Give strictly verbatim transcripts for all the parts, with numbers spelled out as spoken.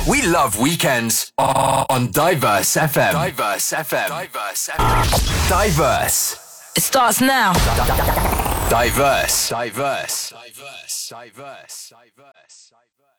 We love weekends on Diverse F M. Diverse F M. Diverse F M. Diverse. It starts now. Diverse. Diverse. Diverse. Diverse. Diverse.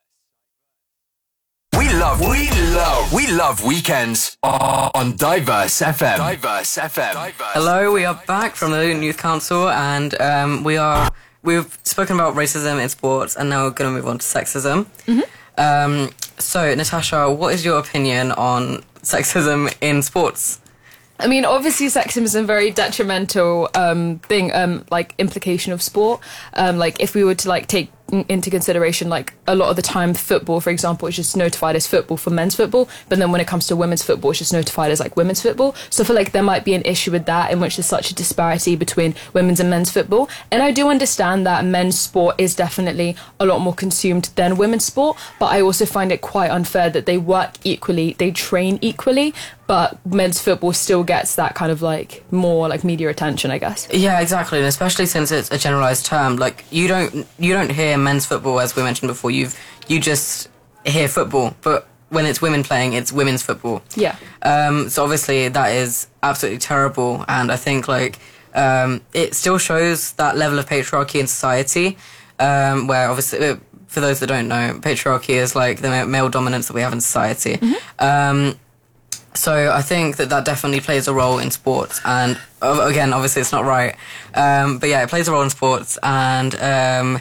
We love, we love, we love weekends on Diverse F M. Diverse F M. Hello, we are back from the Luton Youth Council, and um, we are we've spoken about racism in sports, and now we're going to move on to sexism. Mm-hmm. Um, so, Natasha, what is your opinion on sexism in sports? I mean, obviously, sexism is a very detrimental um, thing, um, like implication of sport. Um, like, if we were to like take into consideration, like a lot of the time, football, for example, is just notified as football for men's football, but then when it comes to women's football, it's just notified as like women's football. So I feel like there might be an issue with that, in which there's such a disparity between women's and men's football. And I do understand that men's sport is definitely a lot more consumed than women's sport, but I also find it quite unfair that they work equally, they train equally, but men's football still gets that kind of like more like media attention, I guess. Yeah, exactly, and especially since it's a generalised term. Like you don't you don't hear men's football, as we mentioned before. You've you just hear football, but when it's women playing, it's women's football. Yeah. Um. So obviously that is absolutely terrible, and I think like um it still shows that level of patriarchy in society, um, where obviously. For those that don't know, patriarchy is like the male dominance that we have in society. Mm-hmm. Um, so I think that that definitely plays a role in sports. And uh, again, obviously it's not right. Um, but yeah, it plays a role in sports. And um,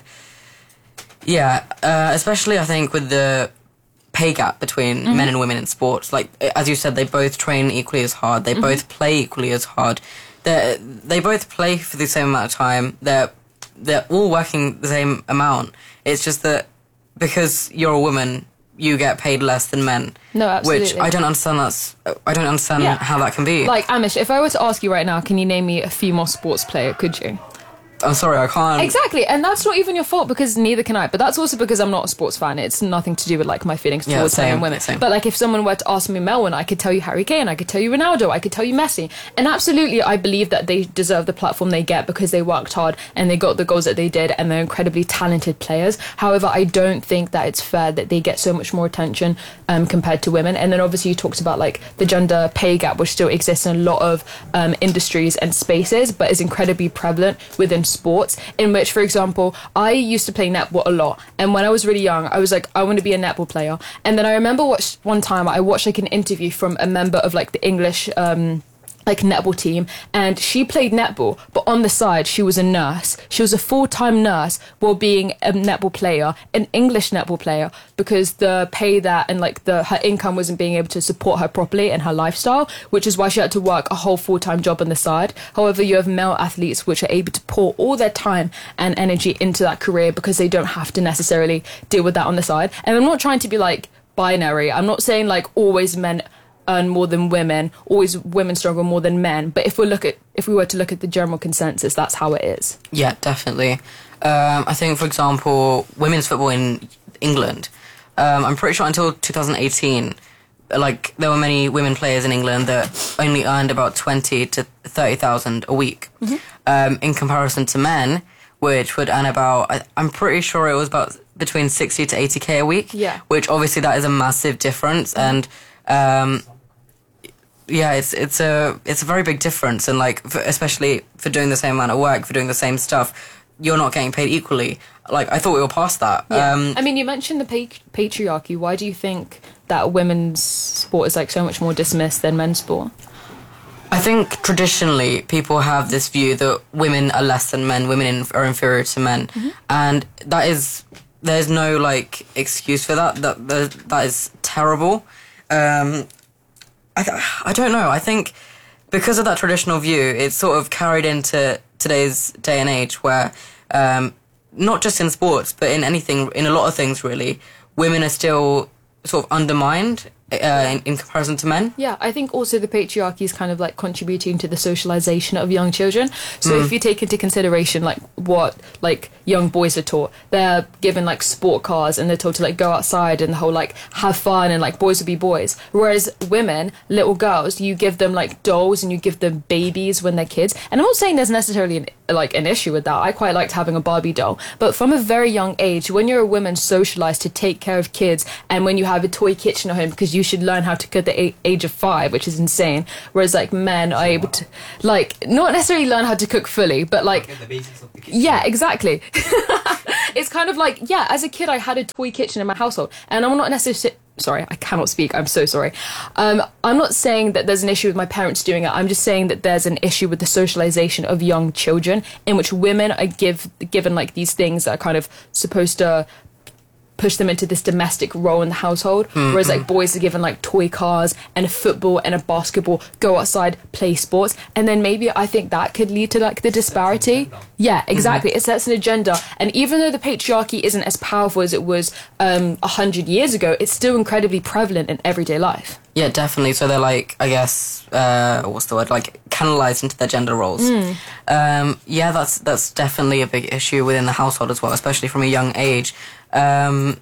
yeah, uh, especially I think with the pay gap between mm-hmm. men and women in sports. Like, as you said, they both train equally as hard. They mm-hmm. both play equally as hard. They they both play for the same amount of time. They're they're all working the same amount. It's just that because you're a woman, you get paid less than men. No, absolutely. Which I don't understand. That's I don't understand yeah. how that can be. Like, Amish, if I were to ask you right now, can you name me a female sports player? Could you? I'm sorry, I can't. Exactly, and that's not even your fault, because neither can I. But that's also because I'm not a sports fan. It's nothing to do with like my feelings Yeah, towards same, men and women. same. But like, if someone were to ask me Melwin, I could tell you Harry Kane, I could tell you Ronaldo, I could tell you Messi. And absolutely, I believe that they deserve the platform they get because they worked hard and they got the goals that they did, and they're incredibly talented players. However, I don't think that it's fair that they get so much more attention um, compared to women. And then obviously you talked about like the gender pay gap, which still exists in a lot of um, industries and spaces, but is incredibly prevalent within sports. In which, for example, I used to play netball a lot, and when I was really young, I was like, I want to be a netball player. And then I remember watched one time I watched like an interview from a member of like the English um like netball team, and she played netball, but on the side she was a nurse. She was a full-time nurse while being a netball player, an English netball player, because the pay that and like the her income wasn't being able to support her properly and her lifestyle, which is why she had to work a whole full-time job on the side. However, you have male athletes which are able to pour all their time and energy into that career because they don't have to necessarily deal with that on the side. And I'm not trying to be like binary. I'm not saying like always men earn more than women, always women struggle more than men. But if we look at if we were to look at the general consensus, that's how it is. Yeah, definitely. Um, I think, for example, women's football in England, um, I'm pretty sure until two thousand eighteen, like there were many women players in England that only earned about twenty to thirty thousand a week, mm-hmm. um, in comparison to men, which would earn about, I, I'm pretty sure it was about between sixty to eighty k a week. Yeah. Which obviously that is a massive difference, and um, yeah, it's it's a it's a very big difference, and like for, especially for doing the same amount of work, for doing the same stuff, you're not getting paid equally. Like I thought we were past that. Yeah. Um, I mean, you mentioned the pa- patriarchy. Why do you think that women's sport is like so much more dismissed than men's sport? I think traditionally people have this view that women are less than men, women in, are inferior to men, mm-hmm. and that is there's no like excuse for that. That that, that is terrible. Um, I, I don't know. I think because of that traditional view, it's sort of carried into today's day and age where, um, not just in sports, but in anything, in a lot of things really, women are still sort of undermined uh, in, in comparison to men. Yeah, I think also the patriarchy is kind of like contributing to the socialization of young children. So Mm. if you take into consideration like what like young boys are taught, they're given like sport cars and they're told to like go outside and the whole like have fun and like boys will be boys. Whereas women, little girls, you give them like dolls and you give them babies when they're kids. And I'm not saying there's necessarily an, like an issue with that. I quite liked having a Barbie doll, but from a very young age, when you're a woman socialized to take care of kids, and when you have a toy kitchen at home because you should learn how to cook at the a- age of five, which is insane. Whereas like men are able to like not necessarily learn how to cook fully, but like Get the basics of the kitchen. yeah, exactly. It's kind of like, yeah, as a kid I had a toy kitchen in my household, and I'm not necessarily sorry, I cannot speak, I'm so sorry. Um, I'm not saying that there's an issue with my parents doing it, I'm just saying that there's an issue with the socialization of young children in which women are give, given like these things that are kind of supposed to push them into this domestic role in the household, mm-hmm. whereas like boys are given like toy cars and a football and a basketball, go outside, play sports, and then maybe I think that could lead to like the disparity. Yeah, exactly. Mm-hmm. It sets an agenda, and even though the patriarchy isn't as powerful as it was um a hundred years ago, it's still incredibly prevalent in everyday life. Yeah, definitely. So they're like, I guess, uh, what's the word? Like canalized into their gender roles. Mm. Um, yeah, that's that's definitely a big issue within the household as well, especially from a young age. Um,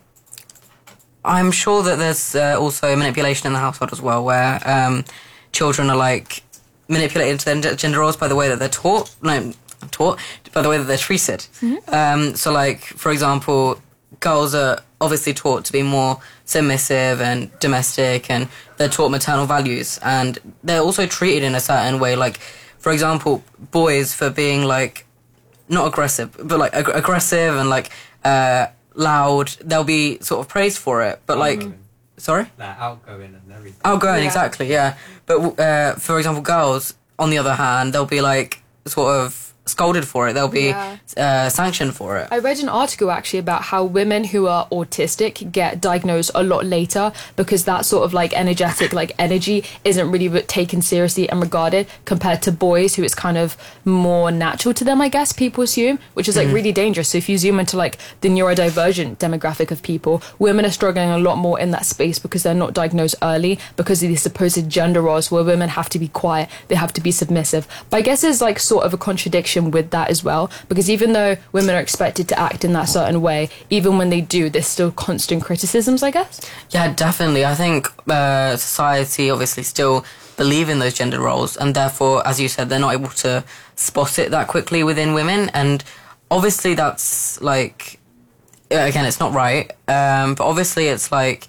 I'm sure that there's uh, also manipulation in the household as well, where um, children are like manipulated into their gender roles by the way that they're taught. No, taught by the way that they're treated. Mm-hmm. Um, so, like for example, girls are obviously taught to be more submissive and domestic, and they're taught maternal values, and they're also treated in a certain way. Like, for example, boys for being like not aggressive, but like ag- aggressive and like. Uh, loud, they'll be sort of praised for it, but like Outgoing. sorry Like outgoing and everything. outgoing Yeah. exactly, yeah, but uh, for example, girls on the other hand, they'll be like sort of scolded for it, they'll be Yeah. uh, sanctioned for it. I read an article actually about how women who are autistic get diagnosed a lot later because that sort of like energetic like energy isn't really re- taken seriously and regarded compared to boys who it's kind of more natural to them, I guess people assume, which is like really dangerous. So if you zoom into like the neurodivergent demographic of people, women are struggling a lot more in that space because they're not diagnosed early because of these supposed gender roles where women have to be quiet, they have to be submissive. But I guess there's like sort of a contradiction with that as well, because even though women are expected to act in that certain way, even when they do, there's still constant criticisms, I guess. Yeah, definitely. I think uh, society obviously still believe in those gender roles, and therefore, as you said, they're not able to spot it that quickly within women, and obviously that's like, again, it's not right, um, but obviously it's like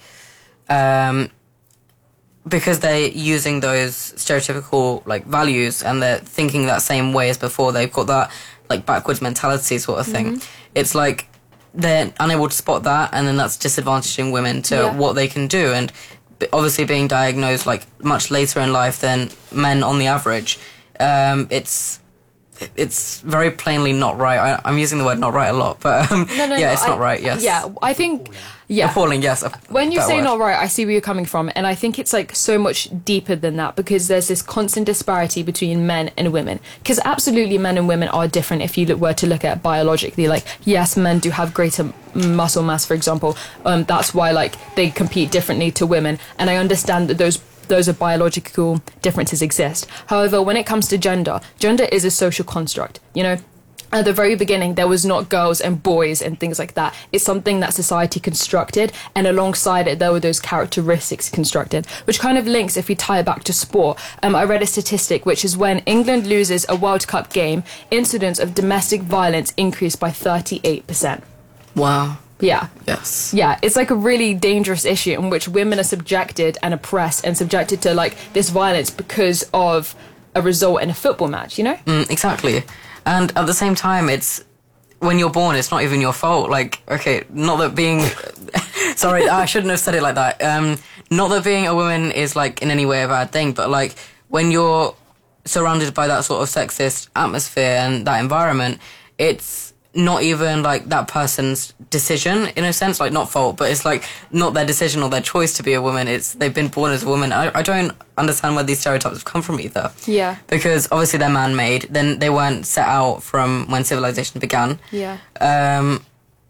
um, because they're using those stereotypical like values and they're thinking that same way as before, they've got that like backwards mentality sort of thing. Mm-hmm. It's like they're unable to spot that, and then that's disadvantaging women to Yeah. what they can do, and obviously being diagnosed like much later in life than men on the average. Um, it's it's very plainly not right. I, I'm using the word not right a lot, but um, No, no, yeah, no, it's I- not right. Yes, Yeah, I think. Yeah. appalling. Yes, a When you better say word. not right, I see where you're coming from, and I think it's like so much deeper than that because there's this constant disparity between men and women. Because absolutely, men and women are different. If you look, were to look at biologically, like yes, men do have greater muscle mass, for example. Um, that's why like they compete differently to women, and I understand that those. Those are biological differences exist. However, when it comes to gender, gender is a social construct. You know, at the very beginning, there was not girls and boys and things like that. It's something that society constructed, and alongside it, there were those characteristics constructed, which kind of links if we tie it back to sport. Um, I read a statistic, which is when England loses a World Cup game, incidents of domestic violence increase by thirty-eight percent. Wow. Yeah. Yes. Yeah, it's like a really dangerous issue in which women are subjected and oppressed and subjected to like this violence because of a result in a football match, you know? Mm, exactly. And at the same time, it's when you're born, it's not even your fault. Like, okay, not that being sorry, I shouldn't have said it like that. Um, not that being a woman is like in any way a bad thing, but like when you're surrounded by that sort of sexist atmosphere and that environment, it's not even like that person's decision in a sense, like not fault, but it's like not their decision or their choice to be a woman. It's they've been born as a woman. I, I don't understand where these stereotypes have come from either. Yeah. Because obviously they're man-made. Then they weren't set out from when civilization began. Yeah. Um,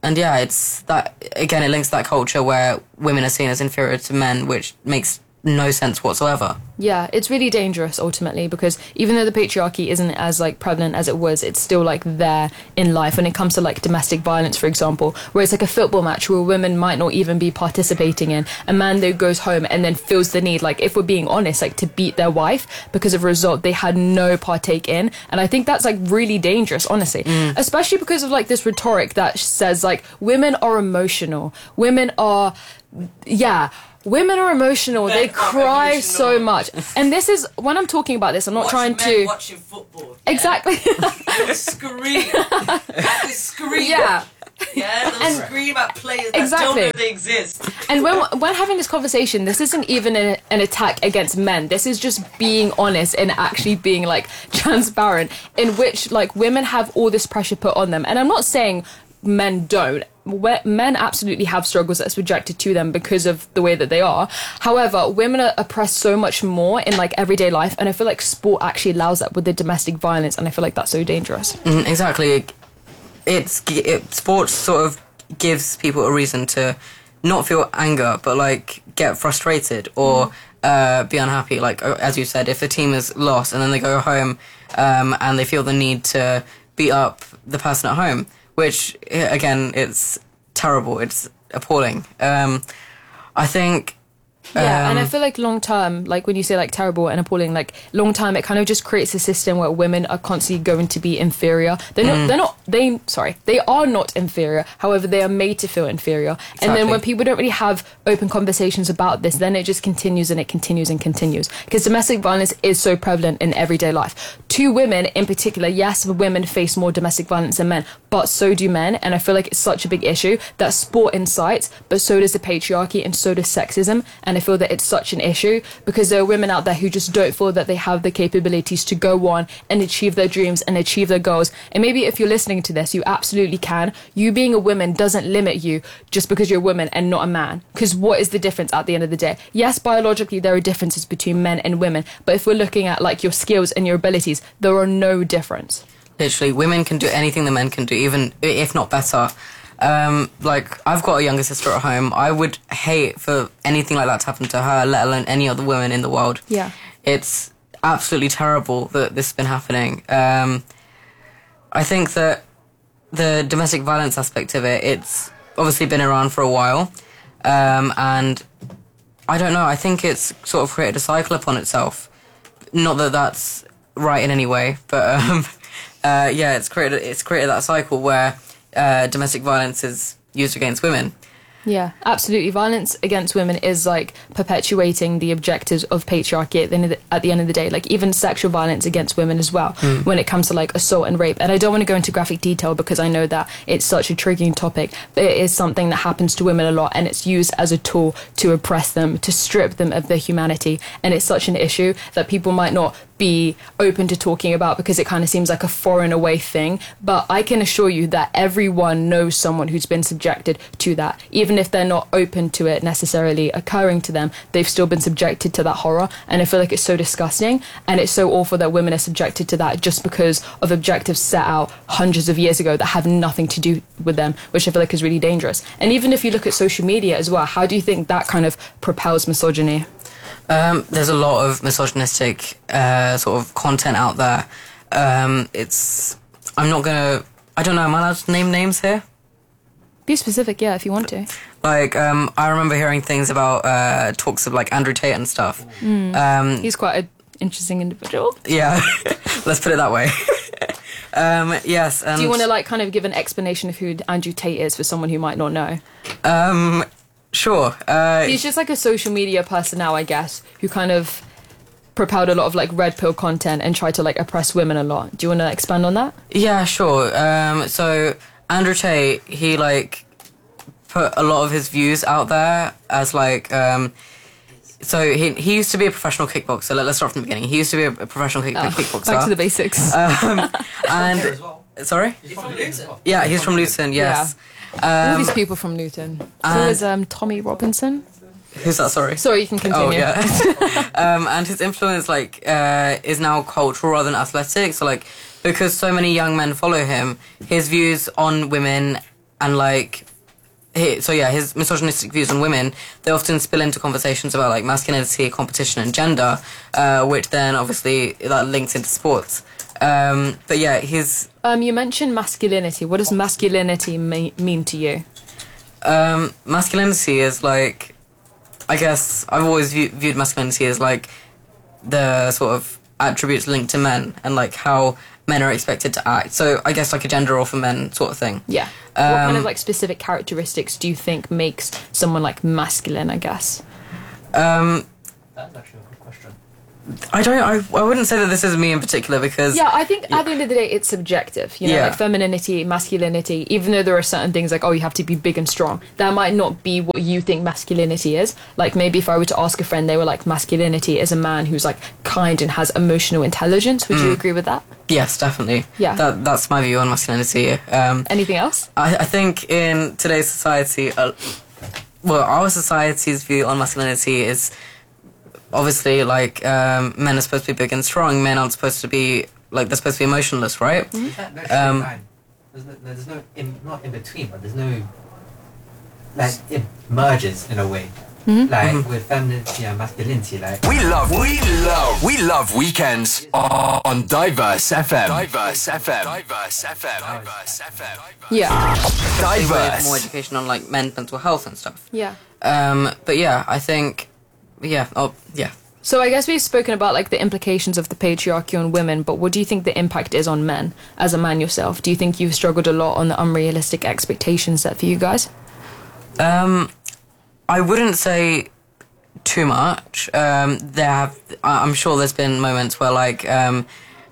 and yeah, it's that again. It links to that culture where women are seen as inferior to men, which makes no sense whatsoever. Yeah, it's really dangerous ultimately, because even though the patriarchy isn't as like prevalent as it was, it's still like there in life when it comes to like domestic violence, for example, where it's like a football match where women might not even be participating in. A man though goes home and then feels the need, like if we're being honest, like to beat their wife because of a result they had no partake in. And I think that's like really dangerous, honestly, mm. especially because of like this rhetoric that says like women are emotional, women are, yeah. Women are emotional. Men they cry emotional. So much. And this is, when I'm talking about this, I'm not Watch trying men to... watching football. Yeah? Exactly. They'll scream. They'll scream. Yeah. Yeah, they'll and scream at players that exactly. don't know they exist. And when when having this conversation, this isn't even a, an attack against men. This is just being honest and actually being like transparent, in which like women have all this pressure put on them. And I'm not saying men don't. Men absolutely have struggles that are subjected to them because of the way that they are. However, women are oppressed so much more in like everyday life, and I feel like sport actually allows that with the domestic violence, and I feel like that's so dangerous. Mm, exactly. It's it, sports sort of gives people a reason to not feel anger, but like get frustrated or mm. uh, be unhappy. Like as you said, if the team is lost and then they go home um, and they feel the need to beat up the person at home. Which, again, it's terrible. It's appalling. Um, I think... Yeah, um, and I feel like long term, like when you say like terrible and appalling, like long term, it kind of just creates a system where women are constantly going to be inferior. They're not, mm. they're not, they, sorry, they are not inferior. However, they are made to feel inferior. Exactly. And then when people don't really have open conversations about this, then it just continues and it continues and continues. Because domestic violence is so prevalent in everyday life. Two women in particular, yes, women face more domestic violence than men, but so do men. And I feel like it's such a big issue that sport incites, but so does the patriarchy and so does sexism. And I feel that it's such an issue because there are women out there who just don't feel that they have the capabilities to go on and achieve their dreams and achieve their goals. And maybe if you're listening to this, you absolutely can. You being a woman doesn't limit you just because you're a woman and not a man. Because what is the difference at the end of the day? Yes, biologically there are differences between men and women, but if we're looking at like your skills and your abilities, there are no difference. Literally, women can do anything the men can do, even if not better. Um, like, I've got a younger sister at home. I would hate for anything like that to happen to her, let alone any other woman in the world. Yeah. It's absolutely terrible that this has been happening. Um, I think that the domestic violence aspect of it, it's obviously been around for a while. Um, and I don't know, I think it's sort of created a cycle upon itself. Not that that's right in any way, but um, uh, yeah, it's created, it's created that cycle where Uh, domestic violence is used against women. Yeah, absolutely. Violence against women is like perpetuating the objectives of patriarchy at the end of the, at the end of the day. Like even sexual violence against women as well, mm. when it comes to like assault and rape. And I don't want to go into graphic detail because I know that it's such a triggering topic, but it is something that happens to women a lot, and it's used as a tool to oppress them, to strip them of their humanity. And it's such an issue that people might not be open to talking about because it kind of seems like a foreign away thing. But I can assure you that everyone knows someone who's been subjected to that. Even if they're not open to it necessarily occurring to them, they've still been subjected to that horror. And I feel like it's so disgusting, and it's so awful that women are subjected to that just because of objectives set out hundreds of years ago that have nothing to do with them, which I feel like is really dangerous. And even if you look at social media as well, how do you think that kind of propels misogyny? Um, there's a lot of misogynistic uh, sort of content out there. Um, it's... I'm not gonna... I don't know, am I allowed to name names here? Be specific, yeah, if you want to. Like, um, I remember hearing things about uh, talks of, like, Andrew Tate and stuff. Mm. Um, He's quite an interesting individual. Yeah, let's put it that way. um, yes, and... Do you want to, like, kind of give an explanation of who Andrew Tate is for someone who might not know? Um... Sure. Uh, He's just like a social media person now, I guess, who kind of propelled a lot of like red pill content and tried to like oppress women a lot. Do you want to expand on that? Yeah, sure. Um, so Andrew Tate, he like put a lot of his views out there as like. Um, so he he used to be a professional kickboxer. Let, let's start from the beginning. He used to be a, a professional kick, oh, kickboxer. Back to the basics. Um, and well. sorry. He's from Luton. Yeah, he's from Luton. Yes. Yeah. Um, All these people from Luton. So is um, Tommy Robinson. Who's that? Sorry. Sorry, you can continue. Oh yeah. um, and his influence like uh, is now cultural rather than athletic. So like because so many young men follow him, his views on women and like, he, so yeah, his misogynistic views on women, they often spill into conversations about like masculinity, competition, and gender, uh, which then obviously that links into sports. Um, but yeah, his Um, you mentioned masculinity. What does masculinity me- mean to you? um, masculinity is like, I guess I've always view- viewed masculinity as like the sort of attributes linked to men and like how men are expected to act. So I guess like a gender role for men sort of thing. Yeah. what kind Um, of like specific characteristics do you think makes someone like masculine, I guess? Um, That's actually a good question. I don't. I, I wouldn't say that this is me in particular because Yeah, I think at the end of the day, it's subjective. You know, Yeah. like femininity, masculinity, even though there are certain things like, oh, you have to be big and strong, that might not be what you think masculinity is. Like maybe if I were to ask a friend, they were like, masculinity is a man who's like kind and has emotional intelligence. Would you agree with that? yes, definitely. Yeah. That that's my view on masculinity. Um, Anything else? I, I think in today's society, uh, well, our society's view on masculinity is obviously like um, men are supposed to be big and strong. Men aren't supposed to be like they're supposed to be emotionless, right? Is that no straight Um, line? There's no, there's no in, not in between, but there's no like it merges in a way. Like with femininity and masculinity, like We love, we love, we love weekends on on Diverse F M. Diverse F M. Diverse F M. Diverse F M. Yeah. With Diverse. more education on like men's mental health and stuff. Yeah. Um, but yeah, I think yeah, oh yeah. So I guess we've spoken about like the implications of the patriarchy on women, but what do you think the impact is on men? As a man yourself, do you think you've struggled a lot on the unrealistic expectations set for you guys? Um, I wouldn't say too much. Um, there have, I- I'm sure there's been moments where like um,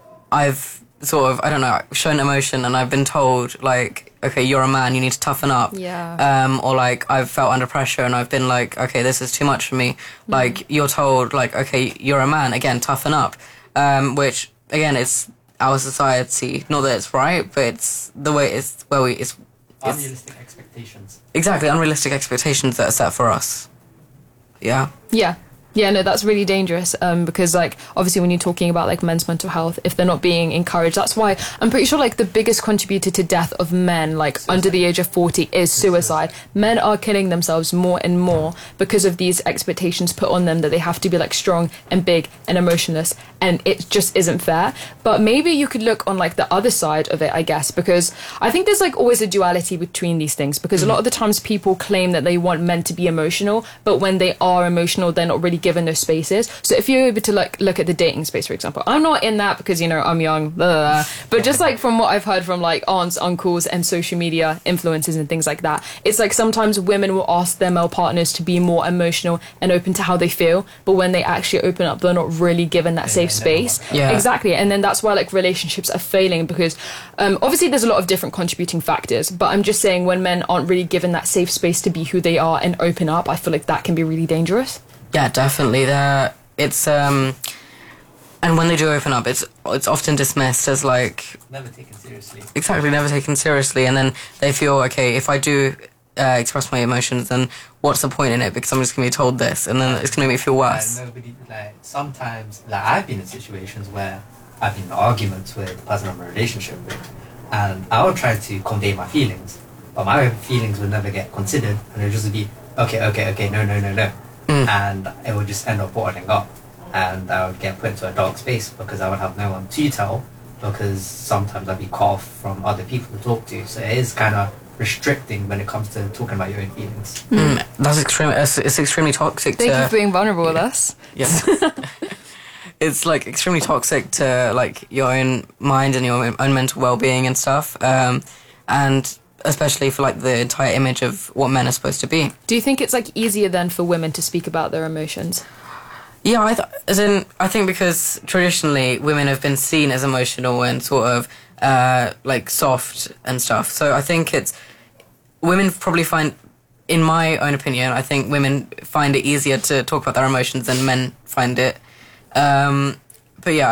I've sort of I don't know shown emotion and I've been told like, okay, you're a man, you need to toughen up. Yeah. Um, or like I've felt under pressure and I've been like, okay, this is too much for me. Like you're told like, okay, you're a man, again, toughen up. Um, which again, it's our society. Not that it's right, but it's the way it's where we it's. it's unrealistic expectations. Exactly, unrealistic expectations that are set for us. Yeah. Yeah. Yeah, no, that's really dangerous um, because, like, obviously when you're talking about, like, men's mental health, if they're not being encouraged, that's why I'm pretty sure, like, the biggest contributor to death of men, like, Suicide. under the age of forty is suicide. Men are killing themselves more and more because of these expectations put on them that they have to be, like, strong and big and emotionless, and it just isn't fair. But maybe you could look on, like, the other side of it, I guess, because I think there's, like, always a duality between these things, because a lot of the times people claim that they want men to be emotional, but when they are emotional, they're not really given those spaces. So if you're able to like look at the dating space, for example, I'm not in that because, you know, I'm young, blah, blah, blah. But just like from what I've heard from like aunts, uncles and social media influencers and things like that, it's like sometimes women will ask their male partners to be more emotional and open to how they feel, but when they actually open up, they're not really given that Yeah, safe they never space. want that. Yeah. Exactly. And then that's why like relationships are failing because um, obviously there's a lot of different contributing factors, but I'm just saying when men aren't really given that safe space to be who they are and open up, I feel like that can be really dangerous. Yeah, definitely. There, it's um, and when they do open up, it's it's often dismissed as like Never taken seriously. exactly never taken seriously, and then they feel okay if I do uh, express my emotions, then what's the point in it? Because I'm just gonna be told this, and then it's gonna make me feel worse. Like, nobody, like, sometimes, like, I've been in situations where I've been in arguments with the person I'm in a relationship with, and I would try to convey my feelings, but my feelings would never get considered, and it would just be, okay, okay, okay, no, no, no, no. Mm. And it would just end up bottling up, and I would get put into a dark space because I would have no one to tell, because sometimes I'd be cut off from other people to talk to, so it is kind of restricting when it comes to talking about your own feelings. Mm, that's extremely. It's, it's extremely toxic. Thank to, you for being vulnerable with us. Yes. It's like extremely toxic to like your own mind and your own mental well-being and stuff, um, and especially for like the entire image of what men are supposed to be. Do you think it's like easier then for women to speak about their emotions? Yeah, I th- as in I think because traditionally women have been seen as emotional and sort of uh, like soft and stuff. So I think it's women probably find, in my own opinion, I think women find it easier to talk about their emotions than men find it. Um, but yeah, I,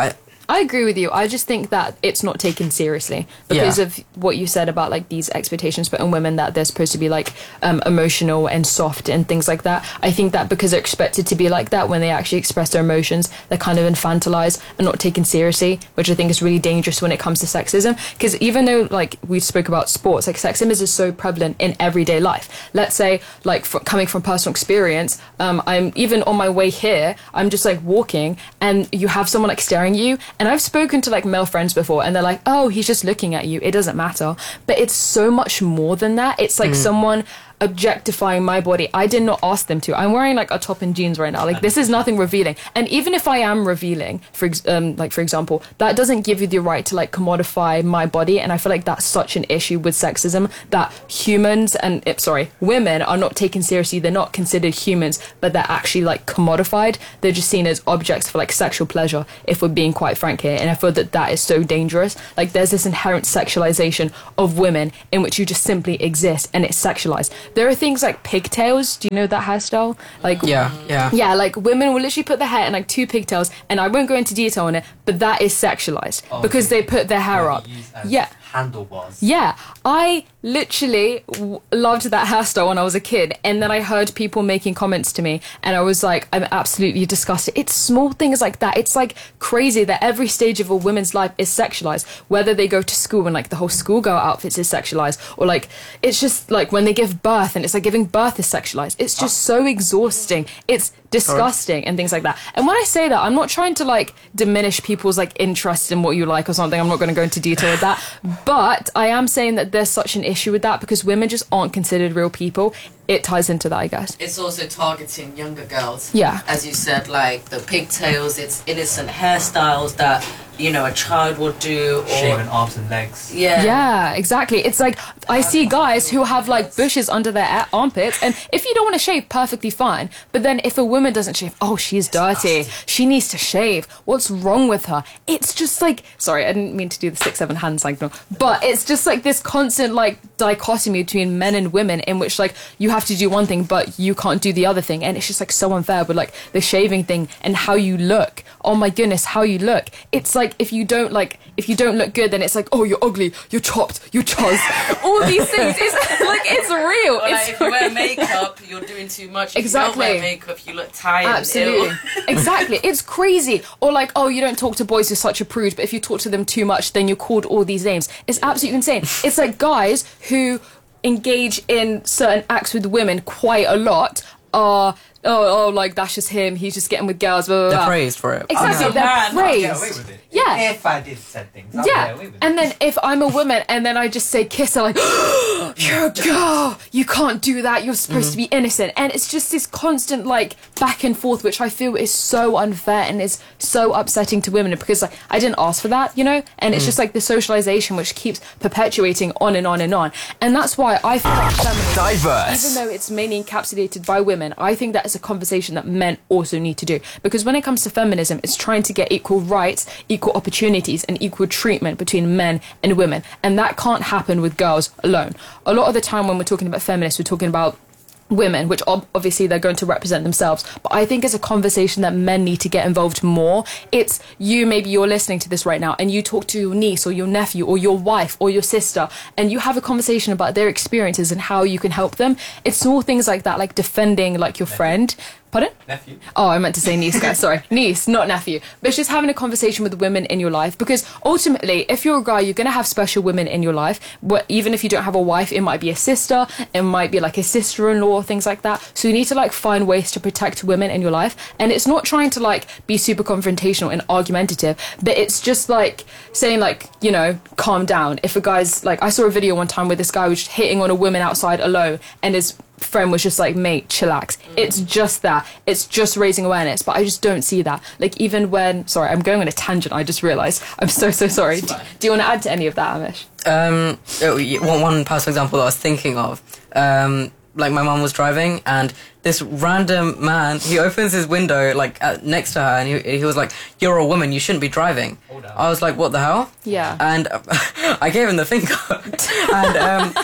I agree with you. I just think that it's not taken seriously because Yeah. of what you said about like these expectations put on women that they're supposed to be like um, emotional and soft and things like that. I think that because they're expected to be like that, when they actually express their emotions, they're kind of infantilized and not taken seriously, which I think is really dangerous when it comes to sexism. Because even though like we spoke about sports, like sexism is just so prevalent in everyday life. Let's say like for, coming from personal experience, um, I'm even on my way here, I'm just like walking and you have someone like staring at you. And I've spoken to like male friends before and they're like, oh, he's just looking at you. It doesn't matter. But it's so much more than that. It's like someone objectifying my body. I did not ask them to. I'm wearing like a top and jeans right now. Like this is nothing revealing. And even if I am revealing, for ex- um, like for example, that doesn't give you the right to like commodify my body. And I feel like that's such an issue with sexism that humans and eh, sorry, women are not taken seriously. They're not considered humans, but they're actually like commodified. They're just seen as objects for like sexual pleasure, if we're being quite frank here. And I feel that that is so dangerous. Like there's this inherent sexualization of women in which you just simply exist and it's sexualized. There are things like pigtails. Do you know that hairstyle? Like Yeah, yeah. yeah, like women will literally put their hair in like two pigtails, and I won't go into detail on it, but that is sexualized Oh, because okay. they put their hair What up. we use as Yeah. handlebars. Yeah, I literally w- loved that hairstyle when I was a kid, and then I heard people making comments to me, and I was like, I'm absolutely disgusted. It's small things like that. It's like crazy that every stage of a woman's life is sexualized, whether they go to school and like the whole schoolgirl outfits is sexualized, or like it's just like when they give birth and it's like giving birth is sexualized. It's just so exhausting. It's disgusting and things like that. And when I say that, I'm not trying to like diminish people's like interest in what you like or something. I'm not going to go into detail with that. But I am saying that there's such an issue with that because women just aren't considered real people. It ties into that, I guess. It's also targeting younger girls. Yeah. As you said, like the pigtails, it's innocent hairstyles that, you know, a child would do. Or, Shaving arms and legs. Yeah. Yeah, exactly. It's like I see guys who have like bushes under their a- armpits, and if you don't want to shave, perfectly fine. But then if a woman doesn't shave, oh, she's dirty. She needs to shave. What's wrong with her? It's just like, sorry, I didn't mean to do the six seven hand signal, but it's just like this constant like dichotomy between men and women in which like you have to do one thing but you can't do the other thing, and it's just like so unfair with like the shaving thing and how you look. Oh my goodness, how you look. It's like if you don't like if you don't look good, then it's like, oh, you're ugly, you're chopped, you're chuz. All these things, it's like it's real. Or like It's if you wear real. makeup, you're doing too much. If Exactly. you don't wear makeup, you look tired Absolutely. and ill. Exactly. It's crazy. Or like, oh, you don't talk to boys, you're such a prude, but if you talk to them too much, then you're called all these names. It's absolutely insane. It's like guys who engage in certain acts with women quite a lot are, oh, oh, like, that's just him, he's just getting with girls, blah, blah, They're blah. praised for it. Exactly, Oh, they're man, I'll I'll praised. get away with it. Yeah. If I did said things, I'll Yeah, get away with it. and then if I'm a woman and then I just say kiss her, like, oh, you're a girl, you can't do that, you're supposed to be innocent. And it's just this constant, like, back and forth, which I feel is so unfair and is so upsetting to women because, like, I didn't ask for that, you know? And it's just, like, the socialization which keeps perpetuating on and on and on. And that's why I feel like feminism, Diverse. even though it's mainly encapsulated by women, I think that is a conversation that men also need to do. Because when it comes to feminism, it's trying to get equal rights, equal opportunities, and equal treatment between men and women. And that can't happen with girls alone. A lot of the time when we're talking about feminists, we're talking about women, which ob- obviously they're going to represent themselves, but I think it's a conversation that men need to get involved more. It's you, maybe you're listening to this right now and you talk to your niece or your nephew or your wife or your sister and you have a conversation about their experiences and how you can help them. It's small things like that, like defending like your friend. Pardon? Nephew. Oh, I meant to say niece, guys. Sorry. Niece, not nephew. But it's just having a conversation with women in your life. Because ultimately, if you're a guy, you're going to have special women in your life. What, even if you don't have a wife, it might be a sister. It might be like a sister-in-law, things like that. So you need to like find ways to protect women in your life. And it's not trying to like be super confrontational and argumentative. But it's just like saying like, you know, calm down. If a guy's like, I saw a video one time where this guy was just hitting on a woman outside alone. And his friend was just like, mate, chillax. It's just that. It's just raising awareness. But I just don't see that. Like even when, sorry, I'm going on a tangent. I just realised. I'm so, so sorry. Do, do you want to add to any of that, Amish? Um, oh, y- one, one personal example that I was thinking of, um, like my mum was driving and this random man, he opens his window like uh, next to her and he, he was like, you're a woman, you shouldn't be driving. Hold on. I was like, what the hell? Yeah. And uh, I gave him the finger. and um,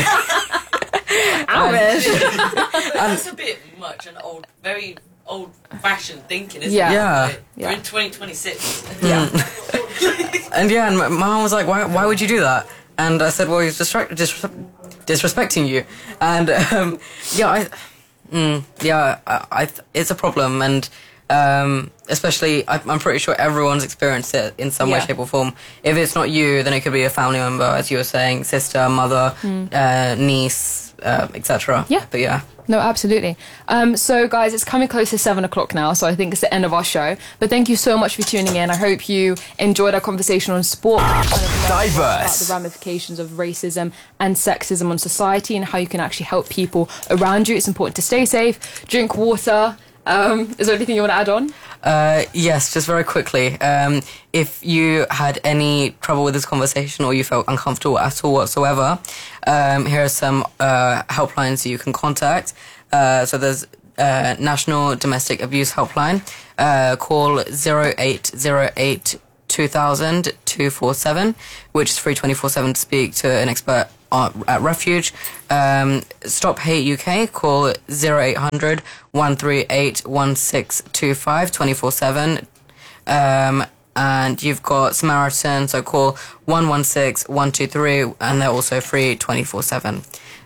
Amish. That's a bit much and old, very old-fashioned thinking, isn't Yeah. it? Yeah. Like, Yeah. We're in twenty twenty-six. Yeah. and yeah, and my mom was like, why, why would you do that? And I said, well, he's distract- dis- disrespecting you. And um, yeah, I, mm, yeah, I, I, it's a problem. And um, especially, I, I'm pretty sure everyone's experienced it in some way, Yeah. shape or form. If it's not you, then it could be a family member, as you were saying, sister, mother, uh, niece, uh, et cetera. Yeah. But yeah. No, absolutely. Um, so, guys, it's coming close to seven o'clock now, so I think it's the end of our show. But thank you so much for tuning in. I hope you enjoyed our conversation on sport. Kind of Diverse. About the ramifications of racism and sexism on society and how you can actually help people around you. It's important to stay safe, drink water. Um, is there anything you want to add on? Uh, yes, just very quickly. Um, if you had any trouble with this conversation or you felt uncomfortable at all whatsoever, um, here are some uh, helplines you can contact. Uh, so there's uh, National Domestic Abuse Helpline. Uh, call zero eight zero eight two thousand two four seven, which is free twenty-four seven to speak to an expert at Refuge. Um, Stop Hate U K, call zero eight hundred one three eight one six two five twenty-four seven. Um, and you've got Samaritan, so call one one six one two three, and they're also free twenty-four seven.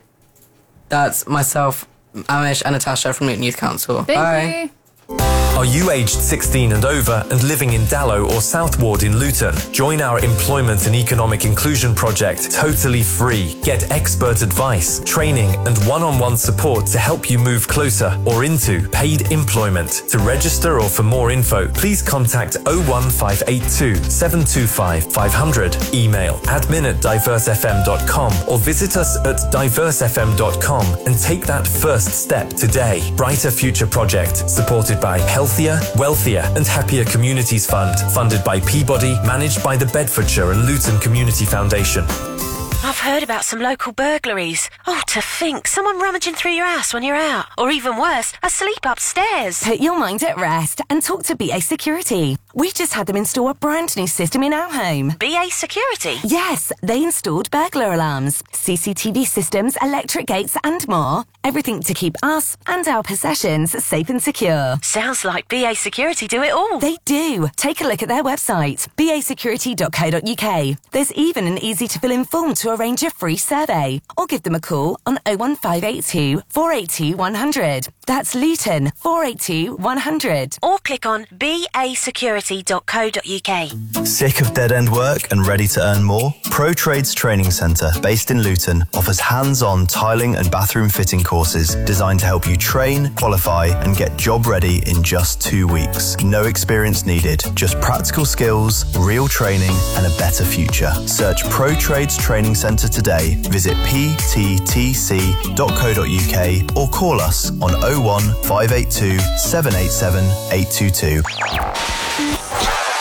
That's myself, Amish, and Natasha from Luton Youth Council. Thank Bye. you. Are you aged sixteen and over and living in Dallow or South Ward in Luton? Join our Employment and Economic Inclusion project totally free. Get expert advice, training and one-on-one support to help you move closer or into paid employment. To register or for more info, please contact oh one five eight two seven two five five hundred, email admin at diverse f m dot com or visit us at diverse f m dot com and take that first step today. Brighter Future project supported by Healthier, Wealthier and Happier Communities Fund, funded by Peabody, managed by the Bedfordshire and Luton Community Foundation. I've heard about some local burglaries. Oh, to think, someone rummaging through your house when you're out. Or even worse, asleep upstairs. Put your mind at rest and talk to B A Security. We just had them install a brand new system in our home. B A Security? Yes, they installed burglar alarms, C C T V systems, electric gates and more. Everything to keep us and our possessions safe and secure. Sounds like B A Security do it all. They do. Take a look at their website, b a security dot co dot u k. There's even an easy-to-fill-in form to arrange a free survey. Or give them a call on oh one five eight two four eight two one hundred. That's Luton, four eight two one hundred. Or click on b a security dot co dot u k. Sick of dead-end work and ready to earn more? Pro Trades Training Centre, based in Luton, offers hands-on tiling and bathroom fitting courses designed to help you train, qualify and get job ready in just two weeks. No experience needed, just practical skills, real training and a better future. Search Pro Trades Training Centre today. Visit p t t c dot co dot u k or call us on oh one five eight two seven eight seven eight two two.